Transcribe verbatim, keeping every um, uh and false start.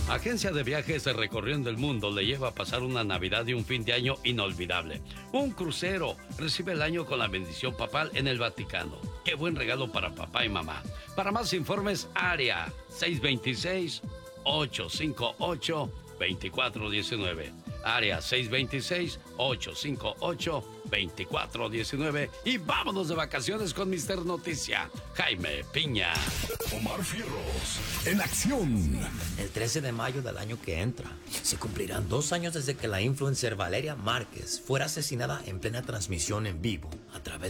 Agencia de viajes Recorriendo el Mundo le lleva a pasar una Navidad y un fin de año inolvidable. Un crucero. Recibe el año con la bendición papal en el Vaticano. Qué buen regalo para papá y mamá. Para más informes, área seis dos seis, ocho cinco ocho, dos cuatro uno nueve. Área seis dos seis, ocho cinco ocho, dos cuatro uno nueve. Y vámonos de vacaciones con mister Noticia, Jaime Piña. Omar Fierros, en acción. El trece de mayo del año que entra, se cumplirán dos años desde que la influencer Valeria Márquez fuera asesinada en plena transmisión en vivo a través